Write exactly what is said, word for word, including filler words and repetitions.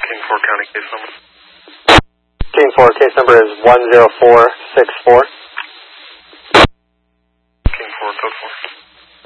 King four County case number. King four, case number is one zero four six four. King four, code four.